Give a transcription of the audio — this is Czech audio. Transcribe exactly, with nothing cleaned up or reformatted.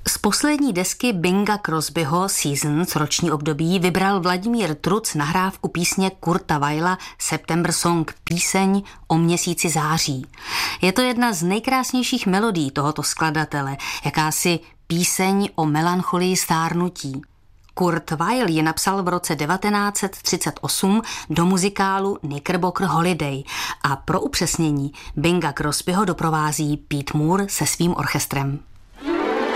Z poslední desky Binga Crosbyho Seasons roční období vybral Vladimír Truc nahrávku písně Kurta Weila September Song, píseň o měsíci září. Je to jedna z nejkrásnějších melodií tohoto skladatele, jakási píseň o melancholii stárnutí. Kurt Weill ji napsal v roce devatenáct set třicet osm do muzikálu Knickerbocker Holiday a pro upřesnění Binga Crosbyho doprovází Pete Moore se svým orchestrem.